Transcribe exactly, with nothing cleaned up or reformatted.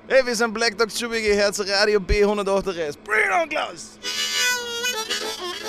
Hey, wir sind Black Dog Schubige, Herz Radio B hundertachtunddreißig. Bring on, Klaus!